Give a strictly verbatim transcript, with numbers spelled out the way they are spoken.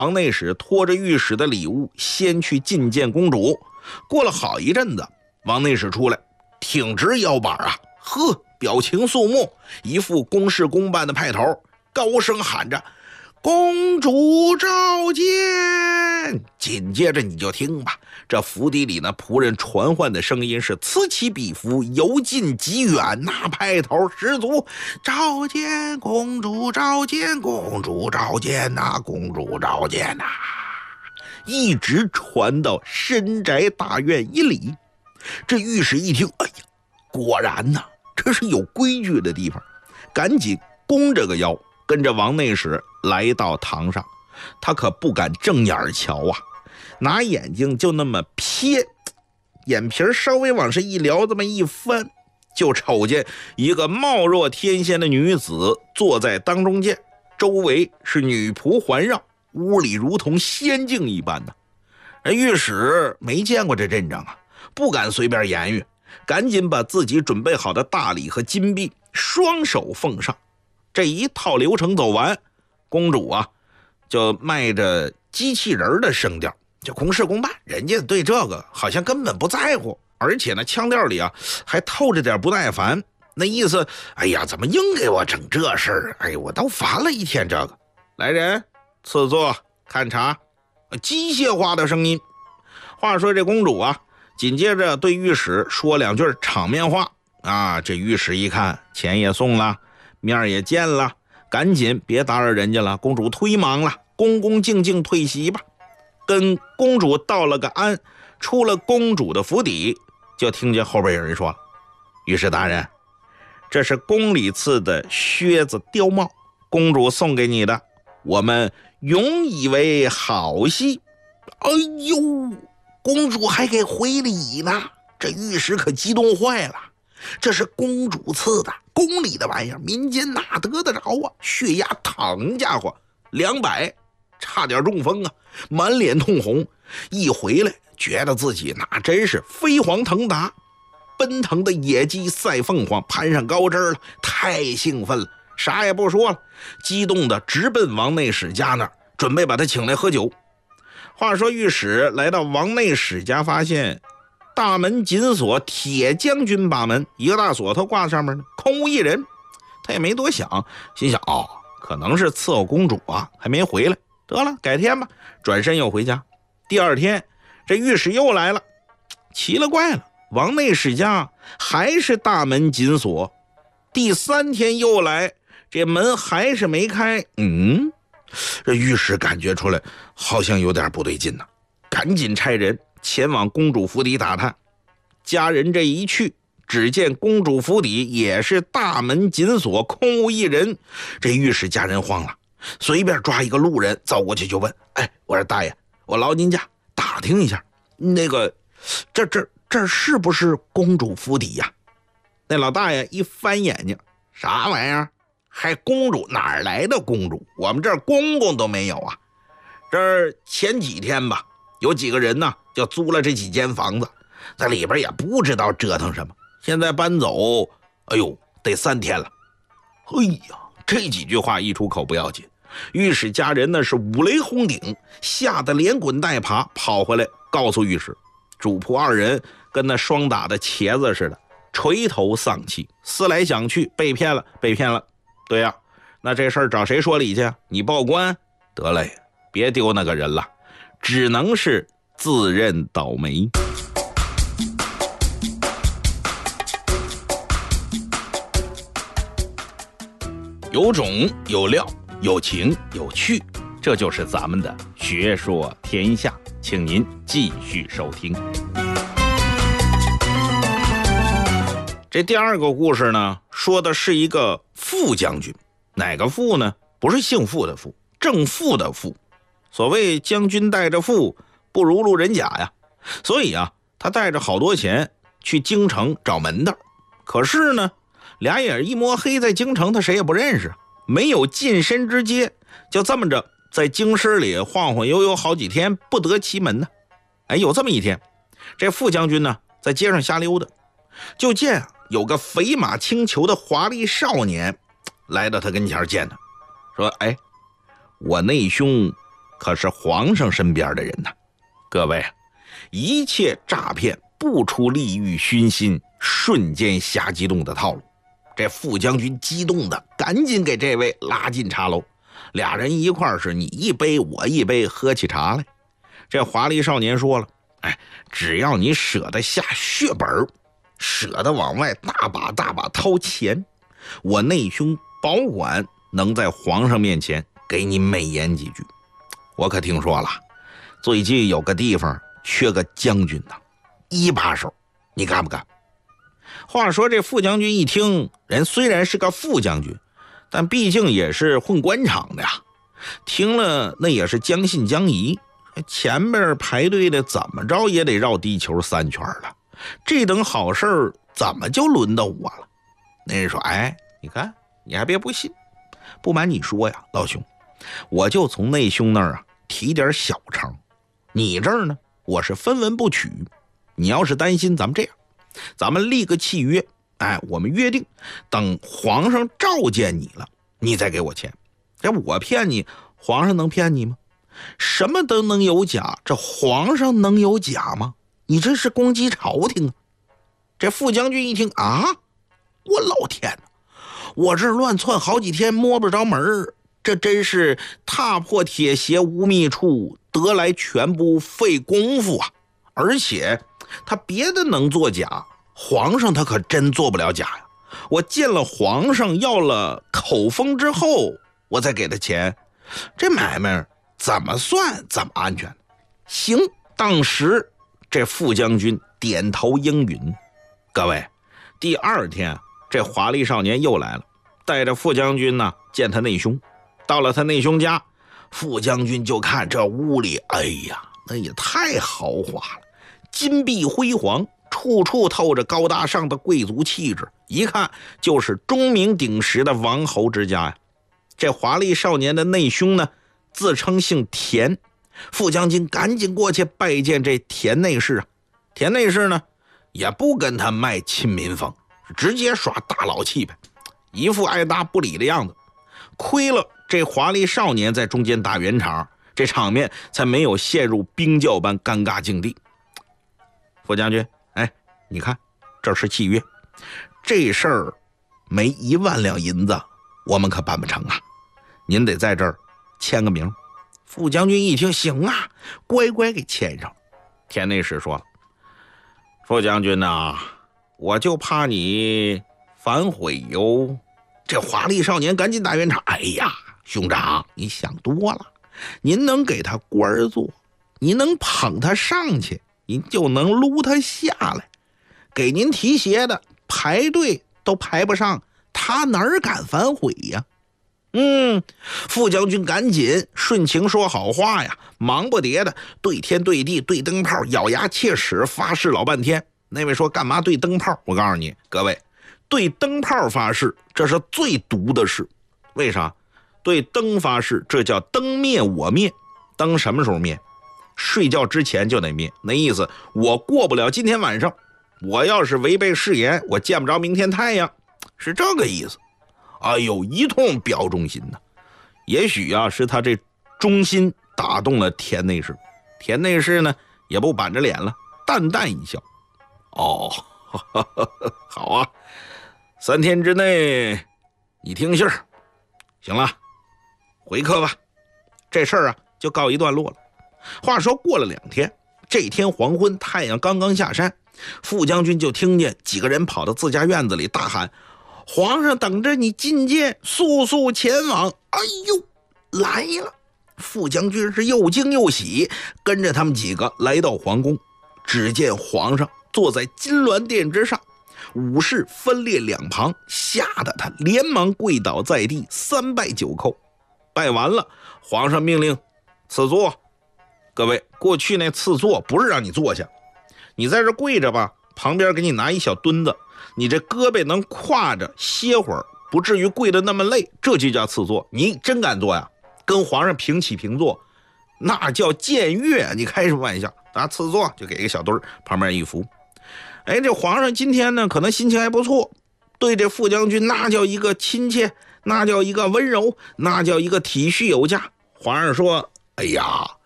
王内史拖着御史的礼物先去觐见公主。过了好一阵子，王内史出来挺直腰板啊，呵，表情肃穆，一副公事公办的派头，高声喊着公主召见。紧接着你就听吧，这府邸里呢仆人传唤的声音是此起彼伏，由近及远，那派头十足。召见公主，召见公主，召见呐、啊，公主召见呐、啊，一直传到深宅大院一里。这御史一听，哎呀，果然呐，这是有规矩的地方，赶紧弓着个腰，跟着王内史来到堂上。他可不敢正眼瞧啊，拿眼睛就那么瞥，眼皮稍微往上一撩，这么一翻，就瞅见一个貌若天仙的女子坐在当中间，周围是女仆环绕，屋里如同仙境一般的。而御史没见过这阵仗啊，不敢随便言语，赶紧把自己准备好的大礼和金币双手奉上。这一套流程走完，公主啊就迈着机器人的声调，就公事公办，人家对这个好像根本不在乎，而且呢腔调里啊还透着点不耐烦，那意思，哎呀，怎么硬给我整这事儿？哎，我都烦了一天这个。来人，赐座，看茶。机械化的声音。话说这公主啊，紧接着对御史说两句场面话啊。这御史一看，钱也送了，面也见了，赶紧别打扰人家了，公主忒忙了，恭恭敬敬退席吧。跟公主道了个安，出了公主的府邸，就听见后边有人说了：“御史大人，这是宫里赐的靴子貂帽，公主送给你的，我们永以为好戏。”哎呦，公主还给回礼呢，这御史可激动坏了。这是公主赐的，宫里的玩意儿，民间哪得得着啊？血压疼家伙两百，差点中风啊，满脸通红。一回来觉得自己那真是飞黄腾达，奔腾的野鸡赛凤凰，攀上高枝了，太兴奋了，啥也不说了，激动的直奔王内史家那儿，准备把他请来喝酒。话说御史来到王内史家，发现大门紧锁，铁将军把门，一个大锁头挂上面呢，空无一人。他也没多想，心想哦，可能是伺候公主啊，还没回来，得了，改天吧。转身又回家。第二天，这御史又来了，奇了怪了，王内史家还是大门紧锁。第三天又来，这门还是没开。嗯，这御史感觉出来好像有点不对劲呢，赶紧差人前往公主府邸打探。家人这一去，只见公主府邸也是大门紧锁，空无一人。这御史家人慌了，随便抓一个路人走过去就问：“哎，我说大爷，我劳您家打听一下，那个这这这是不是公主府邸呀？”那老大爷一翻眼睛：“啥玩意儿？还公主？哪儿来的公主？我们这儿公公都没有啊！这儿前几天吧，有几个人呢就租了这几间房子，在里边也不知道折腾什么，现在搬走，哎呦，得三天了。”哎呀，这几句话一出口不要紧，御史家人呢是五雷轰顶，吓得连滚带爬跑回来告诉御史。主仆二人跟那霜打的茄子似的，垂头丧气，思来想去，被骗了，被骗了。对呀、啊，那这事儿找谁说理去？你报官得嘞，别丢那个人了，只能是自认倒霉。有种有料，有情有趣，这就是咱们的学说天下，请您继续收听。这第二个故事呢，说的是一个傅将军。哪个傅呢？不是姓傅的傅，正傅的傅。所谓将军带着傅，不如路人甲呀。所以啊，他带着好多钱去京城找门道。可是呢，俩眼一摸黑，在京城他谁也不认识，没有近身之阶，就这么着在京师里晃晃悠悠好几天，不得其门呢。哎，有这么一天，这傅将军呢在街上瞎溜达，就见啊有个肥马轻裘的华丽少年来到他跟前见他，说：“哎，我内兄可是皇上身边的人呐。各位，一切诈骗不出利欲熏心、瞬间瞎激动的套路。这副将军激动的赶紧给这位拉进茶楼，俩人一块儿是你一杯我一杯喝起茶来。这华丽少年说了，哎，只要你舍得下血本，舍得往外大把大把掏钱，我内兄保管能在皇上面前给你美言几句。我可听说了，最近有个地方缺个将军呢，一把手，你干不干？话说这副将军一听，人虽然是个副将军，但毕竟也是混官场的呀，听了那也是将信将疑。前边排队的怎么着也得绕地球三圈了，这等好事怎么就轮到我了？那人说，哎，你看你还别不信，不瞒你说呀，老兄，我就从内兄那儿啊提点小成，你这儿呢我是分文不取。你要是担心，咱们这样，咱们立个契约，哎，我们约定等皇上召见你了，你再给我钱。这我骗你，皇上能骗你吗？什么都能有假，这皇上能有假吗？你这是攻击朝廷啊！这副将军一听啊，我老天哪，我这乱窜好几天摸不着门，这真是踏破铁鞋无觅处，得来全不费功夫啊！而且他别的能作假，皇上他可真做不了假呀！我见了皇上要了口风之后，我再给他钱，这买卖怎么算怎么安全？行，当时这副将军点头应允。各位，第二天这华丽少年又来了，带着副将军呢见他内兄。到了他内兄家，副将军就看这屋里，哎呀，那也太豪华了，金碧辉煌，处处透着高大上的贵族气质，一看就是钟鸣鼎食的王侯之家呀。这华丽少年的内兄呢自称姓田，副将军赶紧过去拜见这田内侍啊。田内侍呢也不跟他卖亲民风，直接耍大佬气派，一副爱答不理的样子。亏了这华丽少年在中间打圆场，这场面才没有陷入冰窖般尴尬境地。副将军，哎，你看这是契约，这事儿没一万两银子我们可办不成啊，您得在这儿签个名。副将军一听，行啊，乖乖给签上。田内侍说了，副将军呐，我就怕你反悔哟。这华丽少年赶紧打圆场，哎呀，兄长你想多了，您能给他官做，您能捧他上去，您就能撸他下来。给您提鞋的排队都排不上，他哪敢反悔呀？嗯，副将军赶紧顺情说好话呀，忙不迭的对天对地对灯泡，咬牙切齿发誓老半天。那位说干嘛对灯泡？我告诉你各位，对灯泡发誓这是最毒的事。为啥？对灯发誓，这叫灯灭我灭。灯什么时候灭？睡觉之前就得灭。那意思，我过不了今天晚上，我要是违背誓言，我见不着明天太阳，是这个意思。哎呦，一通表忠心呢。也许啊，是他这忠心打动了田内侍。田内侍呢，也不板着脸了，淡淡一笑。哦，呵呵呵，好啊，三天之内你听信儿，行了，回客吧。这事儿啊，就告一段落了。话说过了两天，这天黄昏，太阳刚刚下山，副将军就听见几个人跑到自家院子里大喊，皇上等着你觐见，速速前往。哎呦，来了！副将军是又惊又喜，跟着他们几个来到皇宫。只见皇上坐在金銮殿之上，武士分列两旁，吓得他连忙跪倒在地，三拜九叩。拜完了，皇上命令赐座。各位，过去那赐座不是让你坐下，你在这跪着吧，旁边给你拿一小墩子，你这胳膊能挎着歇会儿，不至于跪得那么累，这就叫赐座。你真敢坐呀？跟皇上平起平坐，那叫僭越，你开什么玩笑？啊，赐座就给一个小墩儿，旁边一扶。哎，这皇上今天呢，可能心情还不错，对这副将军那叫一个亲切，那叫一个温柔，那叫一个体恤有加。皇上说， 哎呀，